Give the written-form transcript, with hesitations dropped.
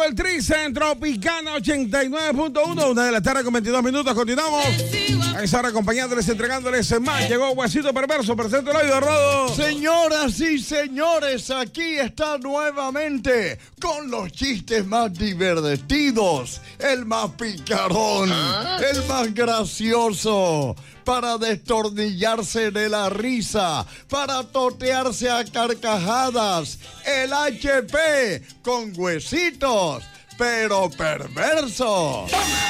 el Tricen Tropicana 89.1, 1:00 con 22 minutos. Continuamos a esa hora acompañándoles, entregándoles más. Llegó Huesito Perverso, presente el oído, Rodo. Señoras y señores, aquí está nuevamente con los chistes más divertidos, el más picarón, el más gracioso, para destornillarse de la risa, para totearse a carcajadas, el HP con huesitos, pero perverso.